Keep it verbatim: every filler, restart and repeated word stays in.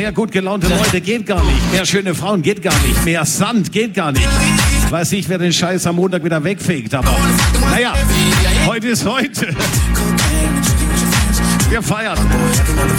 Mehr gut gelaunte Leute geht gar nicht. Mehr schöne Frauen geht gar nicht. Mehr Sand geht gar nicht. Weiß nicht, wer den Scheiß am Montag wieder wegfegt, aber naja, heute ist heute. Wir feiern.